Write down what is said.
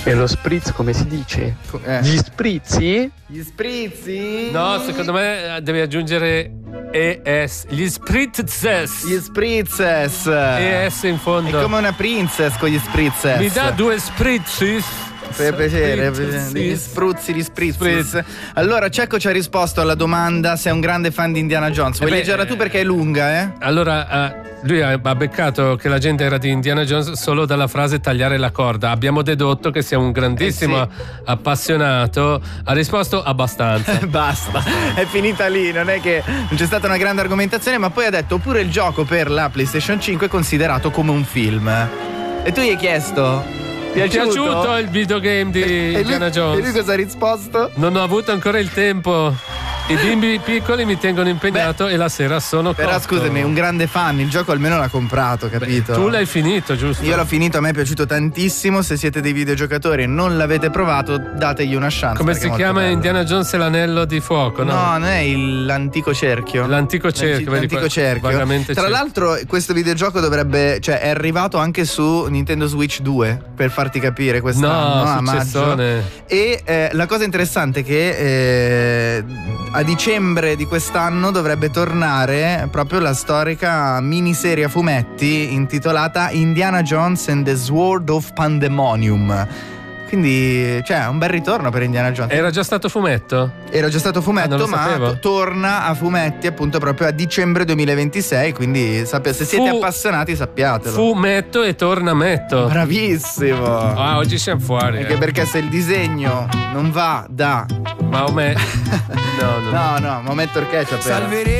E lo spritz come si dice? Gli sprizzi? Gli sprizzi? No, secondo me devi aggiungere ES. Gli spritzes. Gli spritzes. ES in fondo. È come una princess con gli spritzes. Mi dà 2 spritzes? Per piacere, gli spruzzi, gli spritz. Allora Cecco ci ha risposto alla domanda se è un grande fan di Indiana Jones. Vuoi leggerla tu perché è lunga, eh? Allora, lui ha beccato che la gente era di Indiana Jones solo dalla frase tagliare la corda. Abbiamo dedotto che sia un grandissimo appassionato. Ha risposto abbastanza. Basta, è finita lì. Non è che non c'è stata una grande argomentazione, ma poi ha detto oppure il gioco per la PlayStation 5 è considerato come un film. E tu gli hai chiesto? Ti è piaciuto il videogame di Indiana Jones? E lui cosa ha risposto? Non ho avuto ancora il tempo. I bimbi piccoli mi tengono impegnato e la sera sono però cotto. Scusami, è un grande fan, il gioco almeno l'ha comprato, capito? Tu l'hai finito, giusto? Io l'ho finito, a me è piaciuto tantissimo. Se siete dei videogiocatori e non l'avete provato, dategli una chance. Come si chiama? Indiana Jones e l'anello di fuoco, no? No, non è l'antico cerchio. L'antico cerchio. Vagamente tra l'altro questo videogioco dovrebbe, cioè è arrivato anche su Nintendo Switch 2, per farti capire quest'anno, a maggio. E la cosa interessante è che a dicembre di quest'anno dovrebbe tornare proprio la storica miniserie a fumetti intitolata Indiana Jones and the Sword of Pandemonium. Quindi, cioè, un bel ritorno per Indiana Jones. Era già stato fumetto? Era già stato fumetto, ma torna a fumetti appunto proprio a dicembre 2026. Quindi se siete appassionati, sappiatelo. Fumetto e tornametto. Bravissimo. Ah, oggi siamo fuori. Anche perché se il disegno non va da Maometto. No, Maometto Orchestra.